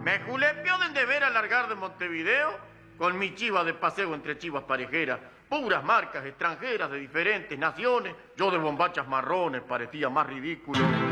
Me julepeó de deber alargar de Montevideo con mi chiva de paseo entre chivas parejeras, puras marcas extranjeras de diferentes naciones. Yo de bombachas marrones parecía más ridículo.